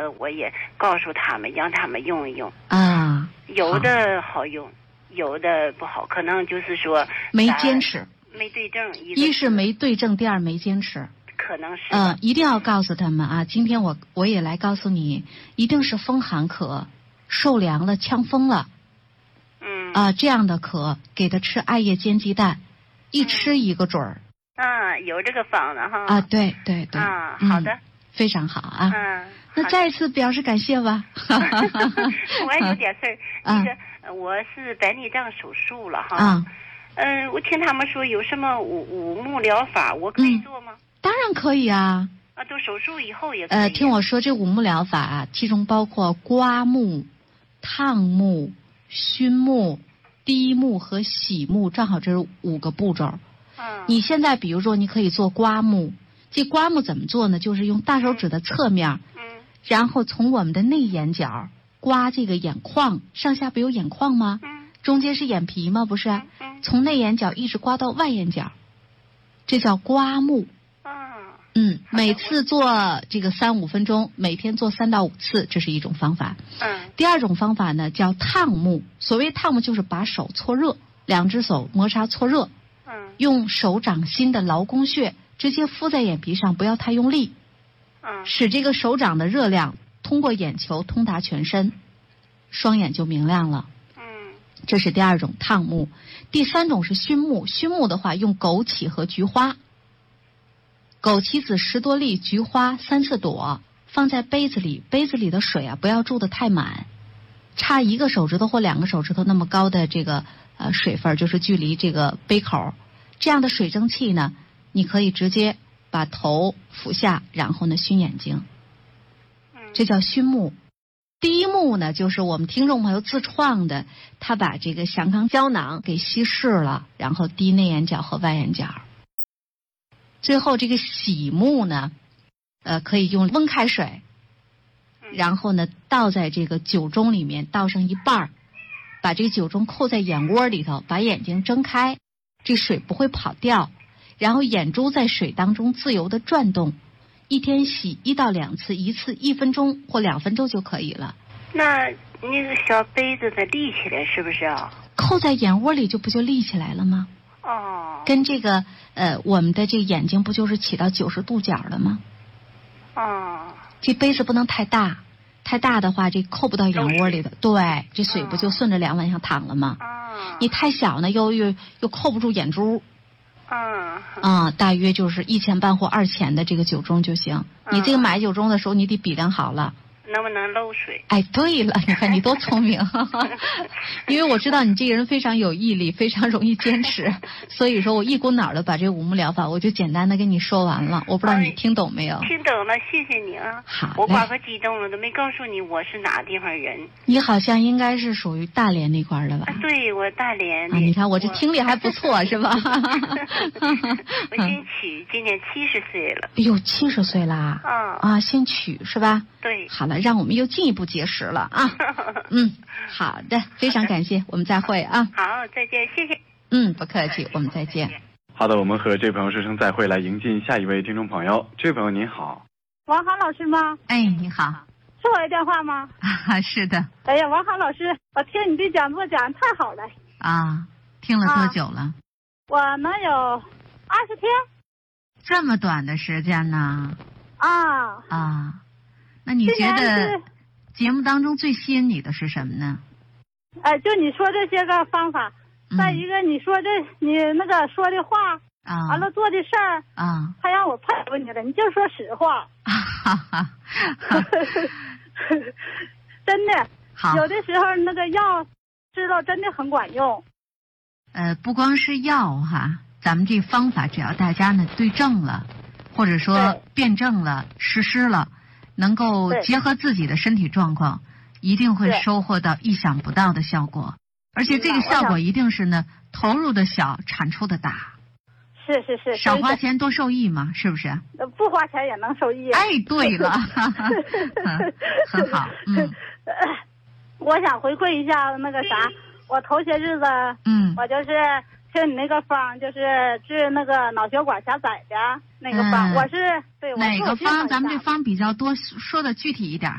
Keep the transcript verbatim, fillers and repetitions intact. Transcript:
孩子，我也告诉他们，让他们用一用啊。 有的好用，有的不好，可能就是说没坚持， 没对症。 一是没对症，第二没坚持。 可能是。 嗯、呃，一定要告诉他们啊！今天我我也来告诉你，一定是风寒咳，受凉了，呛风了。 嗯。 啊、呃，这样的咳，给他吃艾叶煎鸡蛋，一吃一个准儿。 啊，有这个方子哈。 啊，对对对。 啊，好的。 嗯、非常好啊。 嗯。 那再一次表示感谢吧。 我还有点事儿，那个、 啊、 我是白内障手术了哈。 啊。 嗯、呃，我听他们说有什么五五木疗法，我可以做吗？ 嗯、当然可以啊。 啊，都手术以后也可以。 呃，听我说，这五木疗法啊，其中包括刮目、烫目、熏目、滴目和洗目，正好这是五个步骤。 嗯。 你现在比如说，你可以做刮目，这刮目怎么做呢？就是用大手指的侧面， 嗯， 然后从我们的内眼角刮这个眼眶，上下不有眼眶吗？ 嗯。中间是眼皮吗？不是。 嗯嗯。 从内眼角一直刮到外眼角，这叫刮目。 啊。 嗯，每次做这个三五分钟，每天做三到五次，这是一种方法。 嗯。 第二种方法呢，叫烫目。所谓烫目，就是把手搓热，两只手摩擦搓热。 嗯。 用手掌心的劳宫穴直接敷在眼皮上，不要太用力。 嗯。 使这个手掌的热量通过眼球通达全身，双眼就明亮了。 嗯。 这是第二种烫目。第三种是熏目。熏目的话，用枸杞和菊花。枸杞子十多粒，菊花三四朵，放在杯子里，杯子里的水啊不要注得太满，差一个手指头或两个手指头那么高的这个呃水分，就是距离这个杯口，这样的水蒸气呢，你可以直接把头俯下，然后呢熏眼睛，这叫熏目。第一目呢，就是我们听众朋友自创的，他把这个降康胶囊给稀释了，然后滴内眼角和外眼角。最后这个洗目呢，呃，可以用温开水，然后呢倒在这个酒盅里面，倒上一半儿，把这个酒盅扣在眼窝里头，把眼睛睁开，这水不会跑掉，然后眼珠在水当中自由的转动，一天洗一到两次，一次一分钟或两分钟就可以了。 那那个小杯子它立起来是不是啊？ 扣在眼窝里就不就立起来了吗？ 哦。 跟这个呃，我们的这个眼睛不就是起到九十度角了吗？ 哦。 这杯子不能太大，太大的话这扣不到眼窝里的，对，这水不就顺着两往下淌了吗？ 哦。 你太小呢，又又又扣不住眼珠。 嗯。 啊，大约就是一钱半或二钱的这个酒盅就行。嗯、你这个买酒盅的时候，你得比量好了。 能不能漏水？ 哎，对了，你看你多聪明，因为我知道你这个人非常有毅力，非常容易坚持，所以说我一股脑的把这五木疗法我就简单的跟你说完了，我不知道你听懂没有？ 听懂了，谢谢你啊。 好， 我挂可激动了，都没告诉你我是哪地方人。 你好像应该是属于大连那块的吧？ 啊、对，我大连的。 啊，你看我这听力还不错，是吧？ 我姓曲，今年七十岁了。 哎呦，七十岁啦！ 啊啊，姓曲是吧？ 对。 好了，让我们又进一步结识了啊！嗯，好的，非常感谢，我们再会啊！ 好，再见，谢谢。 嗯，不客气，我们再见。 好的，我们和这位朋友说声再会，来迎进下一位听众朋友。这位朋友您好。 王航老师吗？ 哎，你好。 是我的电话吗？ 啊，是的。 哎呀，王航老师，我听你这讲座讲得太好了。 啊，听了多久了？ 啊、我能有二十天。 这么短的时间呢？ 啊啊，那你觉得节目当中最吸引你的是什么呢？ 哎、呃，就你说这些个方法，嗯、再一个你说这你那个说的话啊， 完了做的事儿啊， 他让我佩服你了，你就说实话。 哈哈， 真的， 好， 有的时候那个药知道真的很管用。 呃，不光是药哈，咱们这方法只要大家呢对症了，或者说辩证了、实施了，能够结合自己的身体状况，一定会收获到意想不到的效果。而且这个效果一定是呢投入的小，产出的大。 是是是， 少花钱多受益嘛，是不是？ 不花钱也能受益。 哎，对了，嗯，很好，嗯。 我想回馈一下那个啥，我头些日子， 嗯， 我就是听你那个方，就是治那个脑血管狭窄的那个方， 嗯、 我是对我哪个方？咱们这方比较多，说的具体一点。